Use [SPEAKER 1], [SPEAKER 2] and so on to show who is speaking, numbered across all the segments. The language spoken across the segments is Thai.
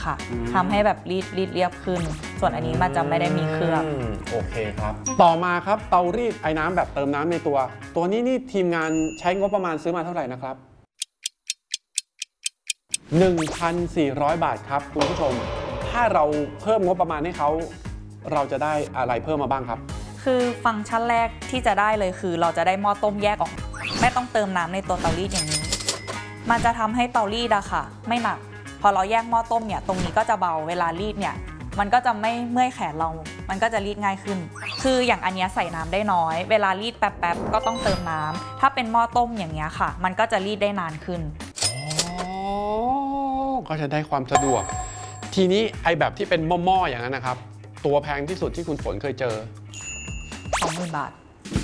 [SPEAKER 1] ค่ะทำให้แบบรีดเรียบขึ้นส่วนอันนี้มันจะไม่ได้มีเครื่อง
[SPEAKER 2] โอเคครับต่อมาครับเตารีดไอ้น้ำแบบเติมน้ำในตัวนี้นี่ทีมงานใช้งบประมาณซื้อมาเท่าไหร่นะครับ 1,400 บาทครับคุณผู้ชมถ้าเราเพิ่มงบประมาณให้เขาเราจะได้อะไรเพิ่มมาบ้างครับ
[SPEAKER 1] คือฟังก์ชันแรกที่จะได้เลยคือเราจะได้หม้อต้มแยกออกไม่ต้องเติมน้ำในตัวเตารีดอย่างนี้มันจะทำให้เตารีดอะค่ะไม่หนักพอเราแยกหม้อต้มเนี่ยตรงนี้ก็จะเบาเวลารีดเนี่ยมันก็จะไม่เมื่อยแขนเรามันก็จะรีดง่ายขึ้นคืออย่างอันนี้ใส่น้ำได้น้อยเวลารีดแป๊บๆก็ต้องเติมน้ำถ้าเป็นหม้อต้มอย่างเงี้ยค่ะมันก็จะรีดได้นานขึ้น
[SPEAKER 2] ก็จะได้ความสะดวกทีนี้ไอแบบที่เป็นหม้อๆอย่างนั้นนะครับตัวแพงที่สุดที่คุณฝนเคยเจอ
[SPEAKER 1] 20,000 บาท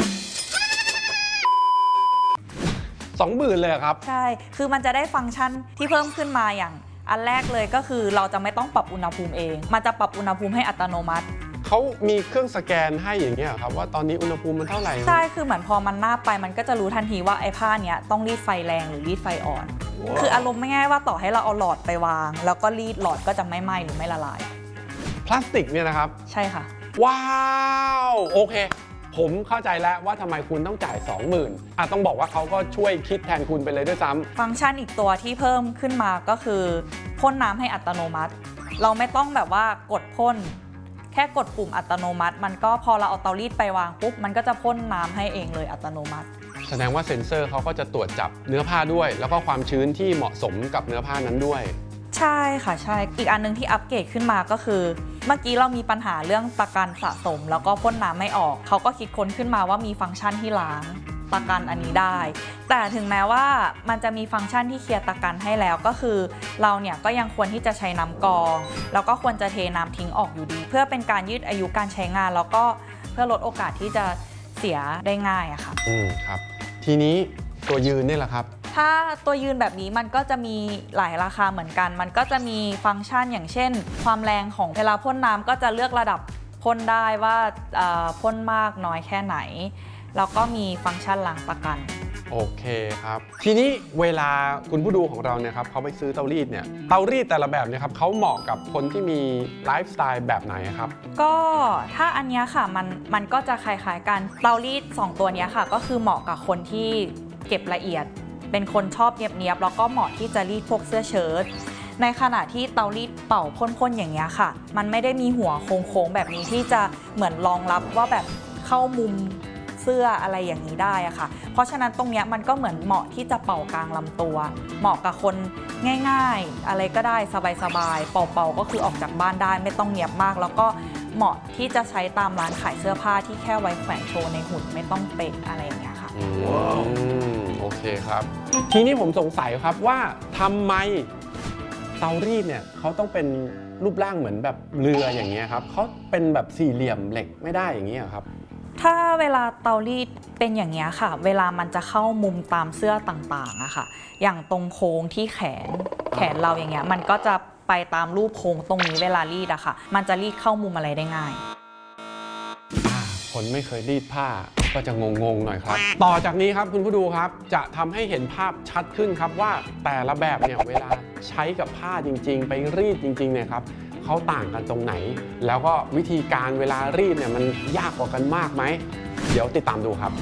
[SPEAKER 2] 20,000เลยครับ
[SPEAKER 1] ใช่คือมันจะได้ฟังก์ชันที่เพิ่มขึ้นมาอย่างอันแรกเลยก็คือเราจะไม่ต้องปรับอุณหภูมิเองมันจะปรับอุณหภูมิให้อัตโนมัติ
[SPEAKER 2] เขามีเครื่องสแกนให้อย่างเงี้ยครับว่าตอนนี้อุณหภูมิมันเท่าไหร่
[SPEAKER 1] ใช่คือเหมือนพอมันนาบไปมันก็จะรู้ทันทีว่าไอ้ผ้าเนี้ยต้องรีดไฟแรงหรือรีดไฟอ่อน คืออารมณ์ไม่ง่ายว่าต่อให้เราเอาหลอดไปวางแล้วก็รีดหลอดก็จะไม่ไหม้หรือไม่ละลาย
[SPEAKER 2] พลาสติกเนี่ยนะครับ
[SPEAKER 1] ใช่ค่ะ
[SPEAKER 2] ว้าวโอเคผมเข้าใจแล้วว่าทำไมคุณต้องจ่าย 20,000ต้องบอกว่าเขาก็ช่วยคิดแทนคุณไปเลยด้วยซ้ำ
[SPEAKER 1] ฟังก์ชันอีกตัวที่เพิ่มขึ้นมาก็คือพ่นน้ำให้อัตโนมัติเราไม่ต้องแบบว่ากดพ่นแค่กดปุ่มอัตโนมัติมันก็พอเราเอาเตารีดไปวางปุ๊บมันก็จะพ่นน้ำให้เองเลยอัตโนมัติ
[SPEAKER 2] แสดงว่าเซ็นเซอร์เขาก็จะตรวจจับเนื้อผ้าด้วยแล้วก็ความชื้นที่เหมาะสมกับเนื้อผ้านั้นด้วย
[SPEAKER 1] ใช่ค่ะใช่อีกอันนึงที่อัปเกรดขึ้นมาก็คือเมื่อกี้เรามีปัญหาเรื่องตะกันสะสมแล้วก็พ่นน้ำไม่ออกเขาก็คิดค้นขึ้นมาว่ามีฟังก์ชันที่ล้างตะกันอันนี้ได้แต่ถึงแม้ว่ามันจะมีฟังก์ชันที่เคลียร์ตะกันให้แล้วก็คือเราเนี่ยก็ยังควรที่จะใช้น้ำกรองแล้วก็ควรจะเทน้ำทิ้งออกอยู่ดีเพื่อเป็นการยืดอายุการใช้งานแล้วก็เพื่อลดโอกาสที่จะเสียได้ง่ายอะค่ะ
[SPEAKER 2] ครับทีนี้ตัวยืนนี่แหละครับ
[SPEAKER 1] ถ้าตัวยืนแบบนี้มันก็จะมีหลายราคาเหมือนกันมันก็จะมีฟังก์ชันอย่างเช่นความแรงของเวลาพ่นน้ำก็จะเลือกระดับพ่นได้ว่าพ่นมากน้อยแค่ไหนแล้วก็มีฟังก์ชันล้างตะกัน
[SPEAKER 2] โอเคครับทีนี้เวลาคุณผู้ดูของเราเนี่ยครับเขาไปซื้อเตารีดเนี่ยเตารีดแต่ละแบบเนี่ยครับเขาเหมาะกับคนที่มีไลฟ์สไตล์แบบไหนครับ
[SPEAKER 1] ก็ถ้าอันนี้ค่ะมันก็จะคล้ายๆกันเตารีด2ตัวนี้ค่ะก็คือเหมาะกับคนที่เก็บละเอียดเป็นคนชอบเนียบๆแล้วก็เหมาะที่จะรีดพวกเสื้อเชิ้ตในขณะที่เตารีดเป่าพ่นๆอย่างเงี้ยค่ะมันไม่ได้มีหัวโค้งๆแบบนี้ที่จะเหมือนรองรับว่าแบบเข้ามุมเสื้ออะไรอย่างนี้ได้อะค่ะเพราะฉะนั้นตรงเนี้ยมันก็เหมือนเหมาะที่จะเป่ากลางลำตัวเหมาะกับคนง่ายๆอะไรก็ได้สบายๆเป่าๆก็คือออกจากบ้านได้ไม่ต้องเนียบมากแล้วก็เหมาะที่จะใช้ตามร้านขายเสื้อผ้าที่แค่ไว้แขวนโชว์ในหุ่นไม่ต้องเป๊ะอะไรอย่างเงี้ยค่ะ
[SPEAKER 2] โอเคครับทีนี้ผมสงสัยครับว่าทำไมเตารีดเนี่ยเขาต้องเป็นรูปร่างเหมือนแบบเรืออย่างเงี้ยครับเขาเป็นแบบสี่เหลี่ยมเหล็กไม่ได้อย่างนี้ครับ
[SPEAKER 1] ถ้าเวลาเตารีดเป็นอย่างเงี้ยค่ะเวลามันจะเข้ามุมตามเสื้อต่างๆอะค่ะอย่างตรงโค้งที่แขนเราอย่างเงี้ยมันก็จะไปตามรูปโค้งตรงนี้เวลารีดอะค่ะมันจะรีดเข้ามุมอะไรได้ง่าย
[SPEAKER 2] คนไม่เคยรีดผ้าก็จะงงๆหน่อยครับต่อจากนี้ครับคุณผู้ดูครับจะทำให้เห็นภาพชัดขึ้นครับว่าแต่ละแบบเนี่ยเวลาใช้กับผ้าจริงๆไปรีดจริงๆเนี่ยครับเขาต่างกันตรงไหนแล้วก็วิธีการเวลารีดเนี่ยมันยากกว่ากันมากไหมเดี๋ยวติดตามดูครับ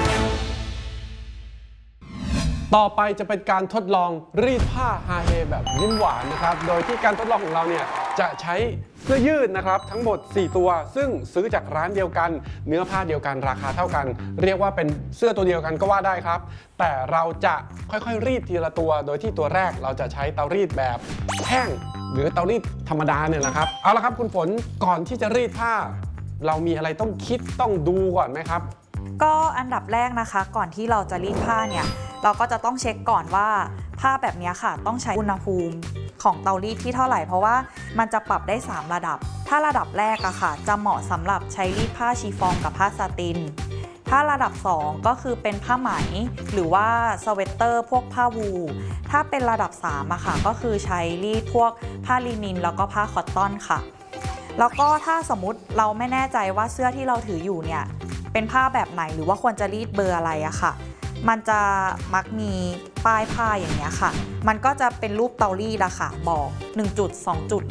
[SPEAKER 2] ต่อไปจะเป็นการทดลองรีดผ้าฮาเฮแบบยิ้มหวานนะครับโดยที่การทดลองของเราเนี่ยจะใช้เสื้อยืดนะครับทั้งหมด4ตัวซึ่งซื้อจากร้านเดียวกันเนื้อผ้าเดียวกันราคาเท่ากันเรียกว่าเป็นเสื้อตัวเดียวกันก็ว่าได้ครับแต่เราจะค่อยๆรีดทีละตัวโดยที่ตัวแรกเราจะใช้เตารีดแบบแห้งหรือเตารีดธรรมดาเนี่ยนะครับเอาละครับคุณฝนก่อนที่จะรีดผ้าเรามีอะไรต้องคิดต้องดูก่อนไหมครับ
[SPEAKER 1] ก็อันดับแรกนะคะก่อนที่เราจะรีดผ้าเนี่ยเราก็จะต้องเช็คก่อนว่าผ้าแบบนี้ค่ะต้องใช้อุณหภูมิของเตารีดที่เท่าไหร่เพราะว่ามันจะปรับได้3ระดับถ้าระดับแรกอะค่ะจะเหมาะสำหรับใช้รีดผ้าชีฟองกับผ้าซาตินถ้าระดับ2ก็คือเป็นผ้าไหมหรือว่าสเวตเตอร์พวกผ้าวูลถ้าเป็นระดับ3อะค่ะก็คือใช้รีดพวกผ้าลินินแล้วก็ผ้าคอตตอนค่ะแล้วก็ถ้าสมมุติเราไม่แน่ใจว่าเสื้อที่เราถืออยู่เนี่ยเป็นผ้าแบบไหนหรือว่าควรจะรีดเบอร์อะไรอะค่ะมันจะมักมีป้ายผ้าอย่างเงี้ยค่ะมันก็จะเป็นรูปเตารีดอะค่ะบอก1จุด2จุด